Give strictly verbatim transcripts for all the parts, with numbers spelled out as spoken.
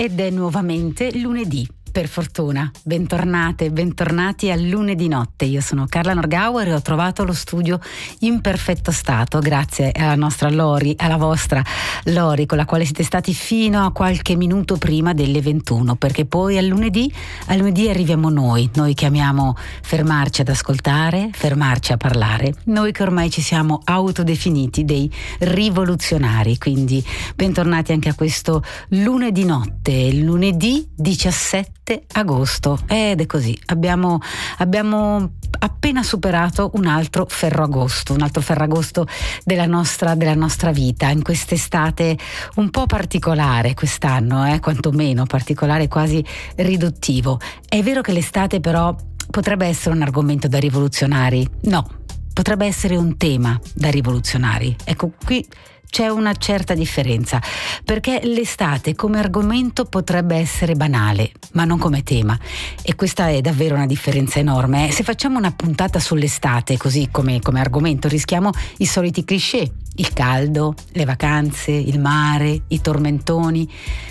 Ed è nuovamente lunedì. Per fortuna, bentornate, bentornati al lunedì notte. Io sono Carla Norgauer e ho trovato lo studio in perfetto stato grazie alla nostra Lori, alla vostra Lori, con la quale siete stati fino a qualche minuto prima delle ventuno, perché poi al lunedì, al lunedì arriviamo noi, noi che amiamo fermarci ad ascoltare, fermarci a parlare, noi che ormai ci siamo autodefiniti dei rivoluzionari. Quindi bentornati anche a questo lunedì notte, lunedì diciassette agosto, ed è così, abbiamo, abbiamo appena superato un altro ferragosto, un altro ferragosto della nostra, della nostra vita, in quest'estate un po' particolare quest'anno, eh, quantomeno particolare, quasi riduttivo. È vero che l'estate però potrebbe essere un argomento da rivoluzionari? No, potrebbe essere un tema da rivoluzionari. Ecco, qui c'è una certa differenza, perché l'estate come argomento potrebbe essere banale, ma non come tema, e questa è davvero una differenza enorme. Se facciamo una puntata sull'estate così come, come argomento rischiamo i soliti cliché, il caldo, le vacanze, il mare, i tormentoni.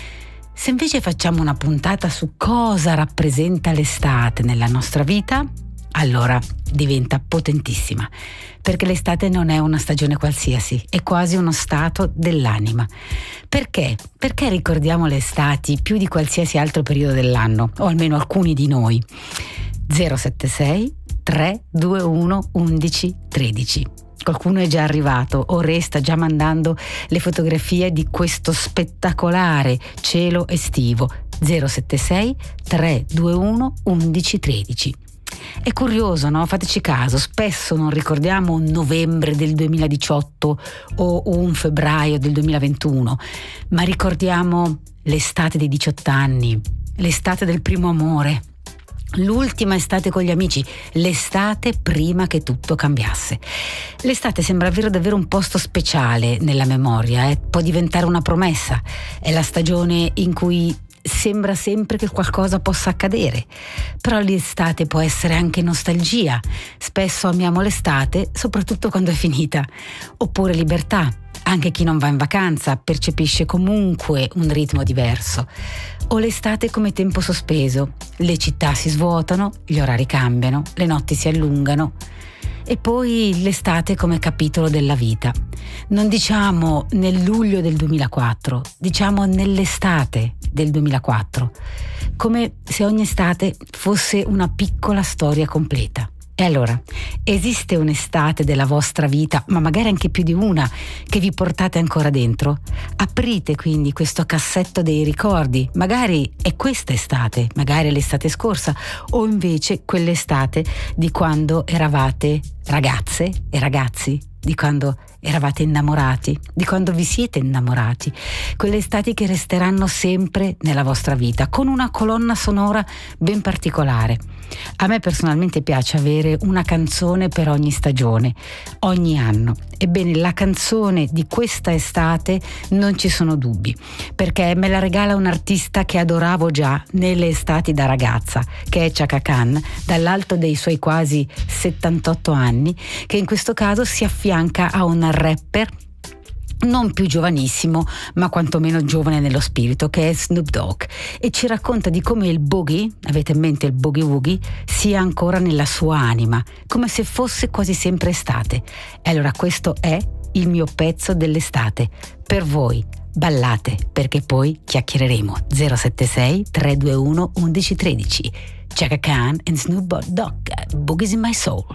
Se invece facciamo una puntata su cosa rappresenta l'estate nella nostra vita, allora diventa potentissima, perché l'estate non è una stagione qualsiasi, è quasi uno stato dell'anima. Perché? Perché ricordiamo le estati più di qualsiasi altro periodo dell'anno, o almeno alcuni di noi. zero sette sei tre due uno undici tredici. Qualcuno è già arrivato o resta già mandando le fotografie di questo spettacolare cielo estivo. zero sette sei tre due uno undici tredici. È curioso, no? Fateci caso, spesso non ricordiamo un novembre del duemiladiciotto o un febbraio del duemilaventuno, ma ricordiamo l'estate dei diciotto anni, l'estate del primo amore, l'ultima estate con gli amici, l'estate prima che tutto cambiasse. L'estate sembra avere davvero un posto speciale nella memoria, eh? Può diventare una promessa, è la stagione in cui sembra sempre che qualcosa possa accadere, però l'estate può essere anche nostalgia. Spesso amiamo l'estate soprattutto quando è finita, oppure libertà. Anche chi non va in vacanza percepisce comunque un ritmo diverso. O l'estate come tempo sospeso, le città si svuotano, gli orari cambiano, le notti si allungano. E poi l'estate come capitolo della vita. Non diciamo nel luglio del duemilaquattro, diciamo nell'estate del duemilaquattro, come se ogni estate fosse una piccola storia completa. E allora, esiste un'estate della vostra vita, ma magari anche più di una, che vi portate ancora dentro? Aprite quindi questo cassetto dei ricordi, magari è questa estate, magari è l'estate scorsa, o invece quell'estate di quando eravate ragazze e ragazzi, di quando eravate innamorati, di quando vi siete innamorati, quelle estati che resteranno sempre nella vostra vita, con una colonna sonora ben particolare. A me personalmente piace avere una canzone per ogni stagione, ogni anno. Ebbene, la canzone di questa estate non ci sono dubbi, perché me la regala un artista che adoravo già nelle estati da ragazza, che è Chaka Khan, dall'alto dei suoi quasi settantotto anni, che in questo caso si affianca a un rapper non più giovanissimo, ma quantomeno giovane nello spirito, che è Snoop Dogg, e ci racconta di come il boogie, avete in mente il boogie woogie, sia ancora nella sua anima, come se fosse quasi sempre estate. E allora questo è il mio pezzo dell'estate. Per voi, ballate, perché poi chiacchiereremo. zero sette sei tre due uno undici tredici. Chaka Khan and Snoop Dogg, Boogie's in My Soul.